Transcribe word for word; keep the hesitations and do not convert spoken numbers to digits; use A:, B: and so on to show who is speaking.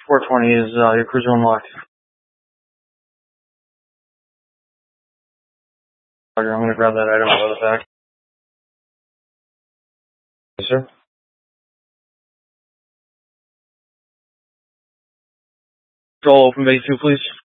A: four twenty is uh, your cruiser unlocked. Roger, I'm going to grab that item out of the back. Yes, sir. Control, open bay two, please.